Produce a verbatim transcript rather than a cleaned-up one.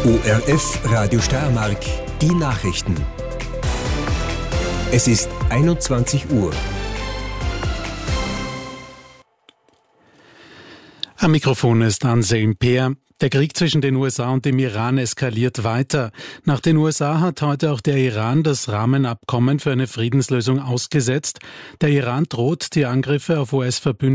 O R F Radio Steiermark, die Nachrichten. Es ist einundzwanzig Uhr. Am Mikrofon ist Anselm Peer. Der Krieg zwischen den U S A und dem Iran eskaliert weiter. Nach den U S A hat heute auch der Iran das Rahmenabkommen für eine Friedenslösung ausgesetzt. Der Iran droht, die Angriffe auf U S-Verbündete